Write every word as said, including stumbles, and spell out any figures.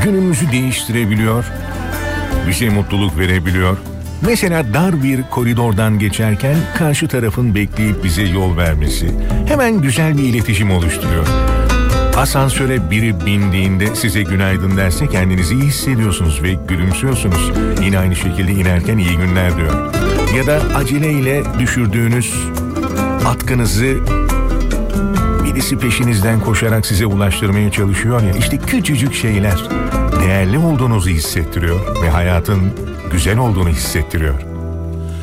günümüzü değiştirebiliyor, bize mutluluk verebiliyor. Mesela dar bir koridordan geçerken karşı tarafın bekleyip bize yol vermesi hemen güzel bir iletişim oluşturuyor. Asansöre biri bindiğinde size günaydın derse kendinizi iyi hissediyorsunuz ve gülümsüyorsunuz. Yine aynı şekilde inerken iyi günler diyor. Ya da aceleyle düşürdüğünüz atkınızı birisi peşinizden koşarak size ulaştırmaya çalışıyor ya, işte küçücük şeyler değerli olduğunuzu hissettiriyor ve hayatın güzel olduğunu hissettiriyor.